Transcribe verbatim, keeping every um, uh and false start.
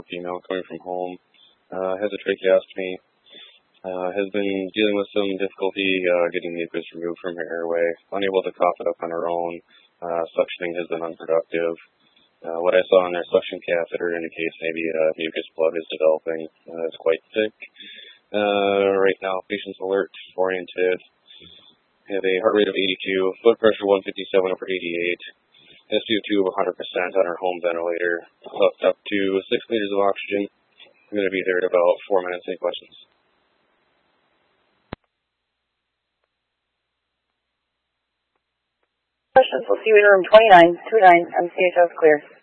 female coming from home. Uh, has a tracheostomy. Uh, has been dealing with some difficulty uh, getting mucus removed from her airway. Unable to cough it up on her own. Uh, suctioning has been unproductive. Uh, what I saw on their suction catheter indicates maybe uh, mucus plug is developing. Uh, it's quite thick. Uh, right now, patient's alert, oriented. Have a heart rate of eighty-two, blood pressure one fifty-seven over eighty-eight, S p O two of one hundred percent on her home ventilator, hooked up to six liters of oxygen. I'm going to be there in about four minutes. Any questions? Questions. We'll see you in room twenty-nine, two nine. M C H S clear.